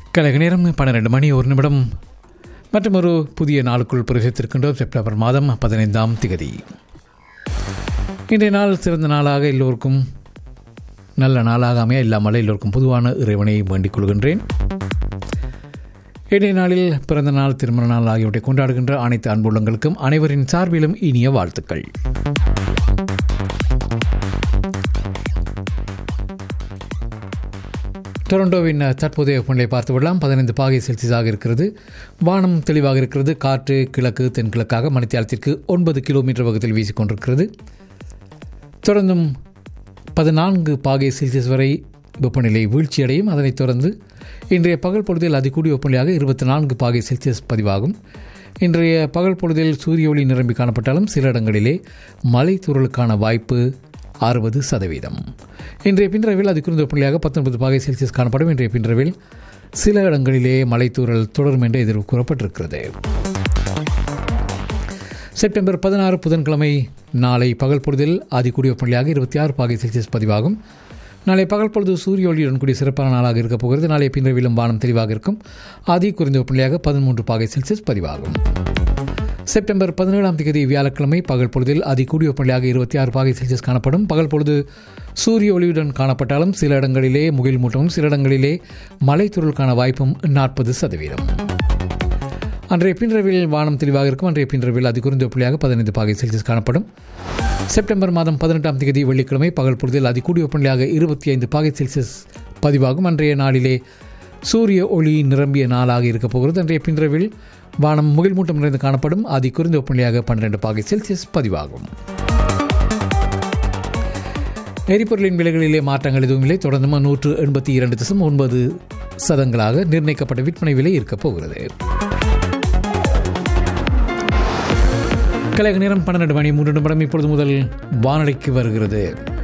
கழக நேரம் 12 மணி 1 நிமிடம் மற்றும் ஒரு புதிய நாளுக்குள் பிரவேசித்திருக்கின்றோம். செப்டம்பர் மாதம் 15ஆம் திகதி. இன்றைய நாள் சிறந்த நாளாக எல்லோருக்கும் நல்ல நாளாக அமைய இல்லாமல் எல்லோருக்கும் பொதுவான இறைவனை வேண்டிக் கொள்கின்றேன். இன்றைய நாளில் பிறந்த நாள், திருமண நாள் ஆகியவற்றை கொண்டாடுகின்ற அனைத்து அன்புள்ளங்களுக்கும் அனைவரின் சார்பிலும் இனிய வாழ்த்துக்கள். டொரண்டோவின் தற்போதைய வெப்பநிலை பார்த்து விடலாம். 15 பாகை செல்சியஸாக இருக்கிறது. வானம் தெளிவாக இருக்கிறது. காற்று கிழக்கு தென்கிழக்காக மணித்தியாலத்திற்கு 9 கிலோமீட்டர் வேகத்தில் வீசிக்கொண்டிருக்கிறது. தொடர்ந்தும் 14 பாகை செல்சியஸ் வரை வெப்பநிலை வீழ்ச்சியடையும். அதனைத் தொடர்ந்து இன்றைய பகல் பொழுதில் அதிகூடிய வெப்பநிலையாக 24 பாகை செல்சியஸ் பதிவாகும். இன்றைய பகல் பொழுதில் சூரிய ஒளி நிரம்பி காணப்பட்டாலும் சில இடங்களிலே மழை தூறலுக்கான வாய்ப்பு 60%. இன்றைய பின்றவில் அதிகுறைந்த வெப்பநிலையாக 19 பாகை செல்சியஸ் காணப்படும். இன்றைய பின்றவில் சில இடங்களிலே மழைத்தூறல் தொடரும் என்று எதிர்ப்பு கூறப்பட்டிருக்கிறது. செப்டம்பர் 16 புதன்கிழமை நாளை பகல் பொழுதில் அதிகூடிய வெப்பநிலையாக 26 பாகை செல்சியஸ் பதிவாகும். நாளை பகல் பொழுது சூரிய ஒளியுடன் கூடிய சிறப்பான நாளாக இருக்கப் போகிறது. நாளைய பின்றவிலும் வானம் தெளிவாக இருக்கும். அதி குறைந்த வெப்பநிலையாக 13 பாகை செல்சியஸ் பதிவாகும். செப்டம்பர் 17ஆம் தேதி வியாழக்கிழமை பகல் பொழுதில் அதிகூடிய வெப்பநிலையாக 26 பாகை செல்சியஸ் காணப்படும். பகல் பொழுது சூரிய ஒளியுடன் காணப்பட்டாலும் சில இடங்களிலே முகில் மூட்டமும் சில இடங்களிலே மழைத்தூறலுக்கான வாய்ப்பும் 40%. அன்றைய பின்றவில் வானம் தெளிவாக இருக்கும். அன்றைய பின்றவில் அதிகுறைந்த வெப்பநிலையாக 15 பாகை செல்சியஸ் காணப்படும். செப்டம்பர் மாதம் 18ஆம் தேதி வெள்ளிக்கிழமை பகல் பொழுதில் அதிகூடிய வெப்பநிலையாக 25 பாகை செல்சியஸ் பதிவாகும். அன்றைய நாளிலே சூரிய ஒளி நிரம்பிய நாளாக இருக்கப் போகிறது. அன்றைய பின்றவில் வானம் முகில் மூட்டம் நிறைந்து காணப்படும். அதிகுறைந்த வெப்பநிலையாக 12 பாகை செல்சியஸ் பதிவாகும். எரிபொருளின் விலைகளிலே மாற்றங்கள் எதுவும் இல்லை. தொடர்ந்து 182.9% நிர்ணயிக்கப்பட்ட விற்பனை விலை இருக்கப் போகிறது. கலைக நேரம் 12 மணி 3 நிமிடம். இப்பொழுது முதல் வானொலிக்கு வருகிறது.